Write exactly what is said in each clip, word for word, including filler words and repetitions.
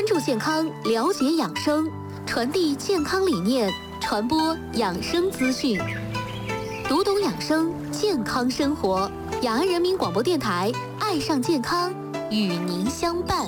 关注健康，了解养生，传递健康理念，传播养生资讯。读懂养生，健康生活。雅安人民广播电台，爱上健康，与您相伴。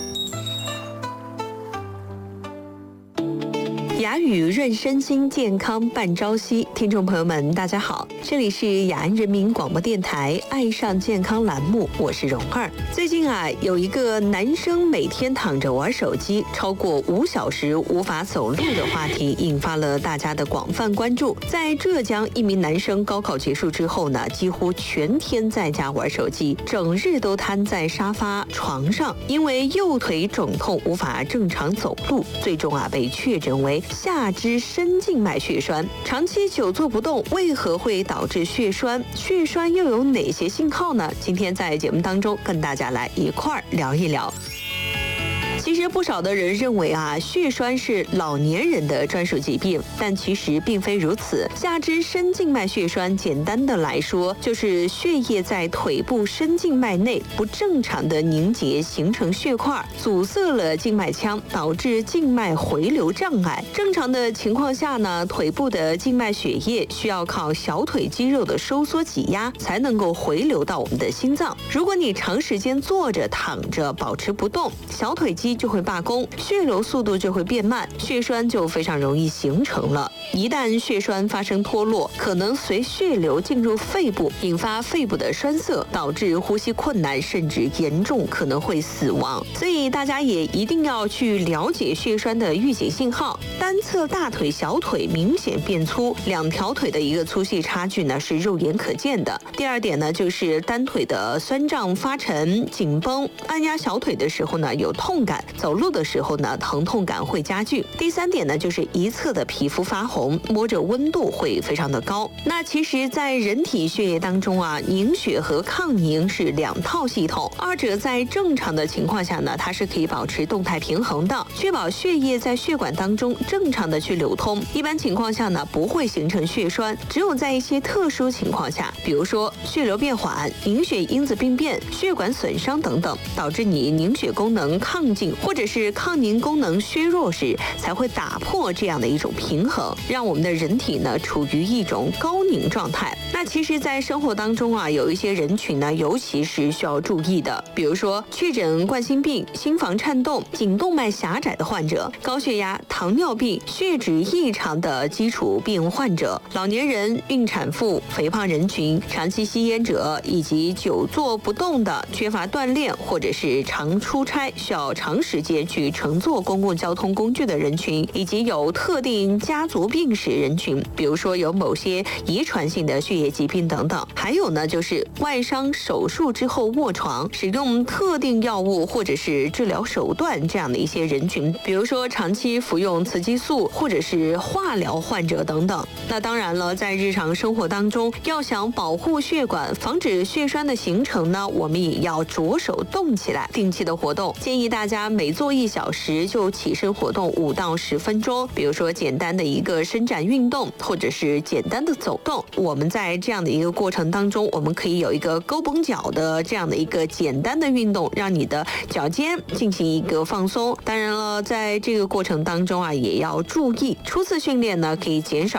雅语润身心，健康伴朝夕。听众朋友们，大家好，这里是雅安人民广播电台爱上健康栏目，我是蓉儿。最近啊，有一个男生每天躺着玩手机超过五小时无法走路的话题，引发了大家的广泛关注。在浙江，一名男生高考结束之后呢，几乎全天在家玩手机，整日都瘫在沙发床上，因为右腿肿痛无法正常走路，最终啊被确诊为下肢深静脉血栓。长期久坐不动，为何会导致血栓？血栓又有哪些信号呢？今天在节目当中跟大家来一块儿聊一聊。其实不少的人认为啊，血栓是老年人的专属疾病，但其实并非如此。下肢深静脉血栓，简单的来说，就是血液在腿部深静脉内不正常的凝结，形成血块，阻塞了静脉腔，导致静脉回流障碍。正常的情况下呢，腿部的静脉血液需要靠小腿肌肉的收缩挤压，才能够回流到我们的心脏。如果你长时间坐着、躺着，保持不动，小腿肌就会罢工，血流速度就会变慢，血栓就非常容易形成了。一旦血栓发生脱落，可能随血流进入肺部，引发肺部的栓塞，导致呼吸困难，甚至严重可能会死亡。所以大家也一定要去了解血栓的预警信号。单侧大腿、小腿明显变粗，两条腿的一个粗细差距呢是肉眼可见的。第二点呢，就是单腿的酸胀、发沉、紧绷，按压小腿的时候呢有痛感，走路的时候呢疼痛感会加剧。第三点呢，就是一侧的皮肤发红，摸着温度会非常的高。那其实在人体血液当中啊，凝血和抗凝是两套系统，二者在正常的情况下呢，它是可以保持动态平衡的，确保血液在血管当中正常的去流通。一般情况下呢，不会形成血栓，只有在一些特殊情况下，比如说血流变缓、凝血因子病变、血管损伤等等，导致你凝血功能亢进或者是抗凝功能削弱时，才会打破这样的一种平衡，让我们的人体呢处于一种高凝状态。那其实在生活当中啊，有一些人群呢尤其是需要注意的，比如说确诊冠心病、心房颤动、颈动脉狭窄的患者，高血压、糖尿病、血脂异常的基础病患者，老年人、孕产妇、肥胖人群、长期吸烟者，以及久坐不动的、缺乏锻炼或者是常出差需要长时间去乘坐公共交通工具的人群，以及有特定家族病史人群，比如说有某些遗传性的血液疾病等等。还有呢，就是外伤手术之后卧床，使用特定药物或者是治疗手段这样的一些人群，比如说长期服用雌激素或者是化疗患者等等。那当然了，在日常生活当中，要想保护血管，防止血栓的形成呢，我们也要着手动起来，定期的活动。建议大家每做一小时就起身活动五到十分钟，比如说简单的一个伸展运动，或者是简单的走动。我们在这样的一个过程当中，我们可以有一个勾绷脚的这样的一个简单的运动，让你的脚尖进行一个放松。当然了，在这个过程当中啊，也要注意初次训练呢，可以减少